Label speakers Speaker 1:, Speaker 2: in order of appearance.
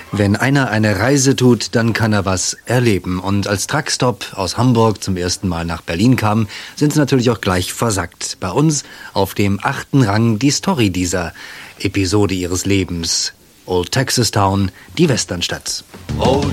Speaker 1: Wenn einer eine Reise tut, dann kann er was erleben. Und als Truckstop aus Hamburg zum ersten Mal nach Berlin kam, sind sie natürlich auch gleich versackt. Bei uns auf dem 8. Rang die Story dieser Episode ihres Lebens. Old Texas Town, die Westernstadt. Old